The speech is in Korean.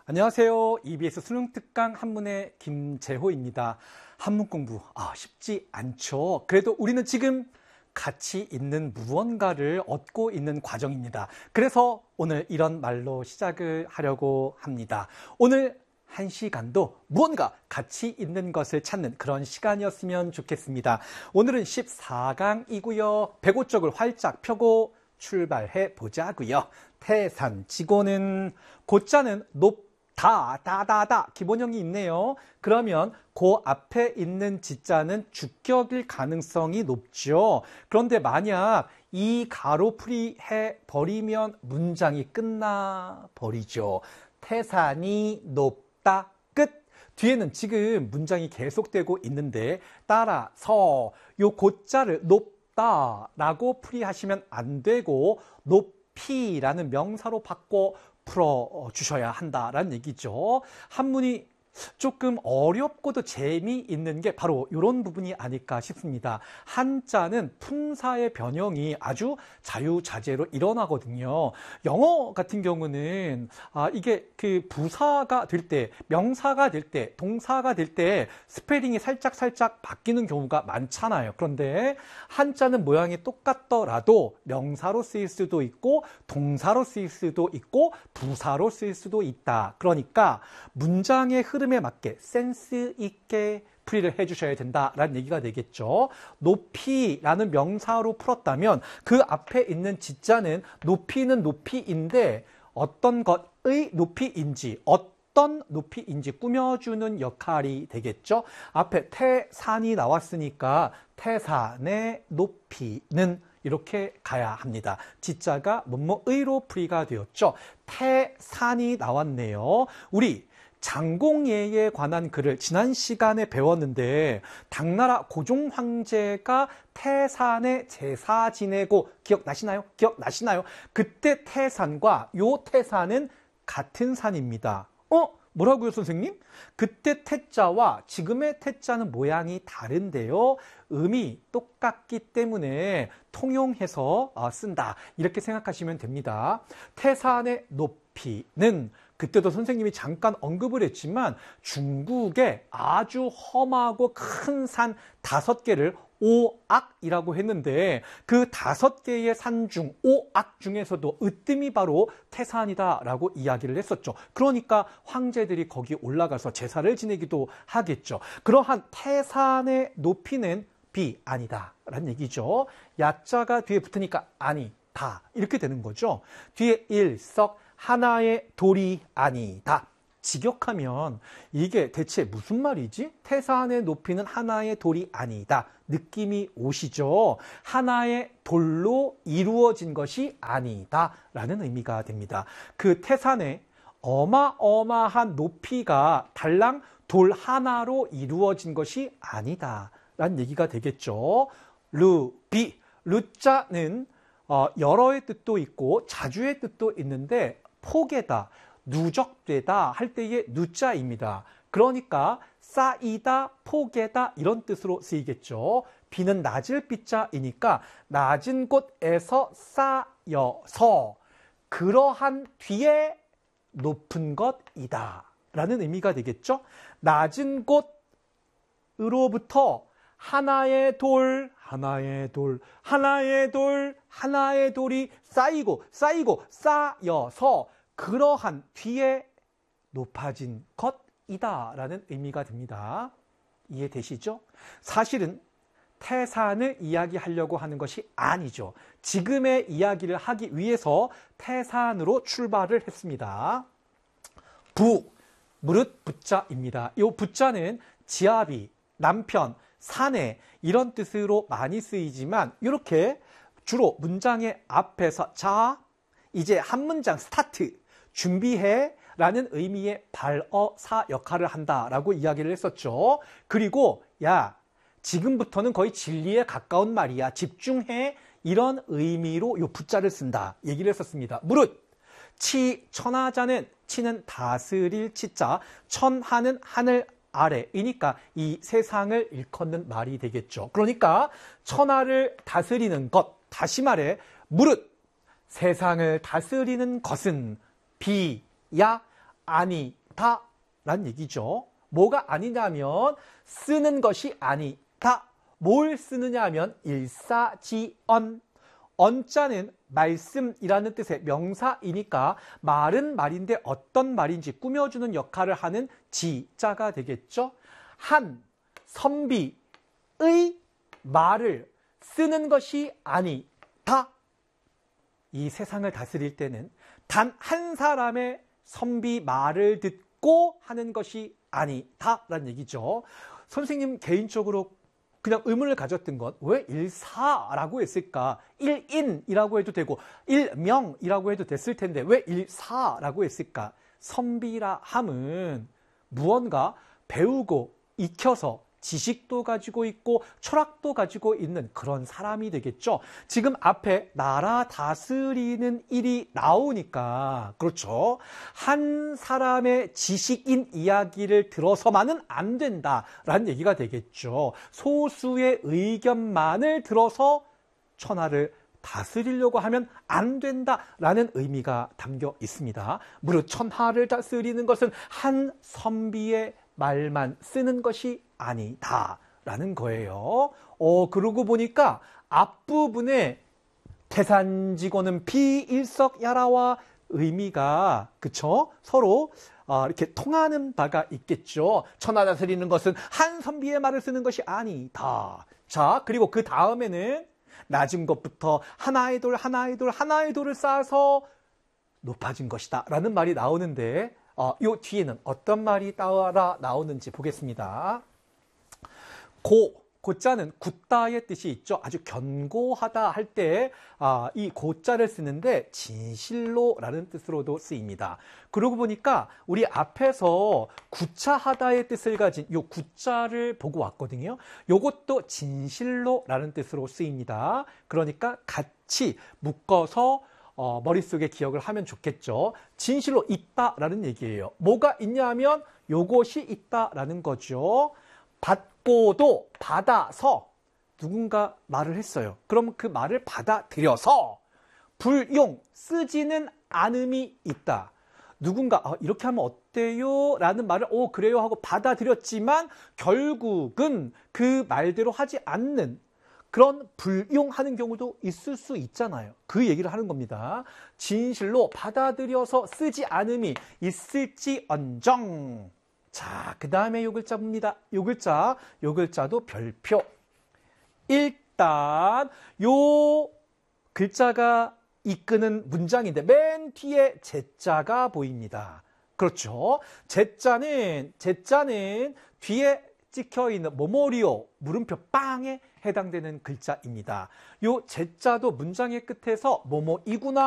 안녕하세요. EBS 수능특강 한문의 김재호입니다. 한문 공부 쉽지 않죠. 그래도 우리는 지금 가치 있는 무언가를 얻고 있는 과정입니다. 그래서 오늘 이런 말로 시작을 하려고 합니다. 오늘 한 시간도 무언가 가치 있는 것을 찾는 그런 시간이었으면 좋겠습니다. 오늘은 14강이고요. 백오쪽을 활짝 펴고 출발해 보자고요. 태산지고는 고자는 다다다 기본형이 있네요. 그러면 그 앞에 있는 지자는 주격일 가능성이 높죠. 그런데 만약 이 가로풀이 해버리면 문장이 끝나버리죠. 태산이 높다 끝. 뒤에는 지금 문장이 계속되고 있는데 따라서 요 고자를 높다라고 풀이하시면 안 되고 높이라는 명사로 바꿔 풀어주셔야 한다라는 얘기죠. 한문이 조금 어렵고도 재미있는 게 바로 이런 부분이 아닐까 싶습니다. 한자는 품사의 변형이 아주 자유자재로 일어나거든요. 영어 같은 경우는 이게 그 부사가 될 때, 명사가 될 때, 동사가 될 때 스페링이 살짝 바뀌는 경우가 많잖아요. 그런데 한자는 모양이 똑같더라도 명사로 쓰일 수도 있고 동사로 쓰일 수도 있고 부사로 쓰일 수도 있다. 그러니까 문장의 흐름에 맞게 센스 있게 풀이를 해주셔야 된다라는 얘기가 되겠죠. 높이라는 명사로 풀었다면 그 앞에 있는 지자는 높이는 높이인데 어떤 것의 높이인지 어떤 높이인지 꾸며주는 역할이 되겠죠. 앞에 태산이 나왔으니까 태산의 높이는 이렇게 가야 합니다. 지자가 뭐뭐의로 풀이가 되었죠. 태산이 나왔네요. 우리 장공예에 관한 글을 지난 시간에 배웠는데 당나라 고종 황제가 태산에 제사 지내고 기억나시나요? 그때 태산과 요 태산은 같은 산입니다. 뭐라고요, 선생님? 그때 태자와 지금의 태자는 모양이 다른데요. 음이 똑같기 때문에 통용해서 쓴다. 이렇게 생각하시면 됩니다. 태산의 높이는 그때도 선생님이 잠깐 언급을 했지만 중국에 아주 험하고 큰 산 5개를 오악이라고 했는데 그 5개의 산 중 오악 중에서도 으뜸이 바로 태산이다라고 이야기를 했었죠. 그러니까 황제들이 거기 올라가서 제사를 지내기도 하겠죠. 그러한 태산의 높이는 아니다 라는 얘기죠. 야자가 뒤에 붙으니까 아니다 이렇게 되는 거죠. 뒤에 일석 하나의 돌이 아니다. 직역하면 이게 대체 무슨 말이지? 태산의 높이는 하나의 돌이 아니다. 느낌이 오시죠? 하나의 돌로 이루어진 것이 아니다 라는 의미가 됩니다. 그 태산의 어마어마한 높이가 달랑 돌 하나로 이루어진 것이 아니다 라는 얘기가 되겠죠. 루자는 여러의 뜻도 있고 자주의 뜻도 있는데 포개다, 누적되다 할 때의 누자입니다. 그러니까 쌓이다, 포개다 이런 뜻으로 쓰이겠죠. 비는 낮을 비자이니까 낮은 곳에서 쌓여서 그러한 뒤에 높은 것이다 라는 의미가 되겠죠. 낮은 곳으로부터 하나의 돌이 쌓이고 쌓여서 그러한 뒤에 높아진 것이다 라는 의미가 됩니다. 이해되시죠? 사실은 태산을 이야기하려고 하는 것이 아니죠. 지금의 이야기를 하기 위해서 태산으로 출발을 했습니다. 무릇 부자입니다. 이 부자는 지아비, 남편, 사내 이런 뜻으로 많이 쓰이지만 이렇게 주로 문장의 앞에서 자 이제 한 문장 스타트 준비해 라는 의미의 발어사 역할을 한다라고 이야기를 했었죠. 그리고 야 지금부터는 거의 진리에 가까운 말이야 집중해 이런 의미로 요 부자를 쓴다 얘기를 했었습니다. 무릇 천하자는 치는 다스릴 치자 천하는 하늘 아래이니까 이 세상을 일컫는 말이 되겠죠. 그러니까 천하를 다스리는 것, 다시 말해 무릇 세상을 다스리는 것은 비야 아니 아니다 라는 얘기죠. 뭐가 아니냐면 쓰는 것이 아니다. 뭘 쓰느냐 하면 일사지언. 언자는 말씀이라는 뜻의 명사이니까 말은 말인데 어떤 말인지 꾸며주는 역할을 하는 지자가 되겠죠. 한 선비의 말을 쓰는 것이 아니다. 이 세상을 다스릴 때는 단 한 사람의 선비 말을 듣고 하는 것이 아니다라는 얘기죠. 선생님 개인적으로 그냥 의문을 가졌던 건 왜 일사라고 했을까? 일인이라고 해도 되고 일명이라고 해도 됐을 텐데 왜 일사라고 했을까? 선비라 함은 무언가 배우고 익혀서 지식도 가지고 있고 철학도 가지고 있는 그런 사람이 되겠죠. 지금 앞에 나라 다스리는 일이 나오니까 그렇죠. 한 사람의 지식인 이야기를 들어서만은 안 된다라는 얘기가 되겠죠. 소수의 의견만을 들어서 천하를 다스리려고 하면 안 된다라는 의미가 담겨 있습니다. 무릇 천하를 다스리는 것은 한 선비의 말만 쓰는 것이 아니다라는 거예요. 그러고 보니까 앞부분에 태산직원은 비일석야라와 의미가 그쵸? 서로 이렇게 통하는 바가 있겠죠. 천하 다스리는 것은 한 선비의 말을 쓰는 것이 아니다. 자, 그리고 그 다음에는 낮은 것부터 하나의 돌을 쌓아서 높아진 것이다 라는 말이 나오는데 요 뒤에는 어떤 말이 따라 나오는지 보겠습니다. 고자는 굳다의 뜻이 있죠. 아주 견고하다 할 때 이 고자를 쓰는데 진실로라는 뜻으로도 쓰입니다. 그러고 보니까 우리 앞에서 구차하다의 뜻을 가진 요 구자를 보고 왔거든요. 요것도 진실로라는 뜻으로 쓰입니다. 그러니까 같이 묶어서 머릿속에 기억을 하면 좋겠죠. 진실로 있다라는 얘기예요. 뭐가 있냐 하면 요것이 있다라는 거죠. 받고도 받아서 누군가 말을 했어요. 그럼 그 말을 받아들여서 불용, 쓰지는 않음이 있다. 누군가 이렇게 하면 어때요? 라는 말을 그래요 하고 받아들였지만 결국은 그 말대로 하지 않는 그런 불용하는 경우도 있을 수 있잖아요. 그 얘기를 하는 겁니다. 진실로 받아들여서 쓰지 않음이 있을지언정. 자, 그 다음에 요 글자 봅니다. 요 글자도 별표. 일단 요 글자가 이끄는 문장인데 맨 뒤에 제자가 보입니다. 그렇죠. 제자는 뒤에 찍혀있는 뭐뭐리오 물음표 빵에 해당되는 글자입니다. 요 제자도 문장의 끝에서 뭐뭐이구나